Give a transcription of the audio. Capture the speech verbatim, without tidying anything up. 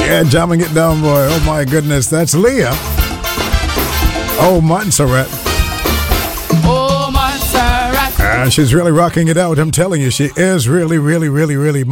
Yeah, jamming it down, boy. Oh my goodness, that's Leah. Oh, Montserrat. Oh, Montserrat. Uh, she's really rocking it out. I'm telling you, she is really, really, really, really.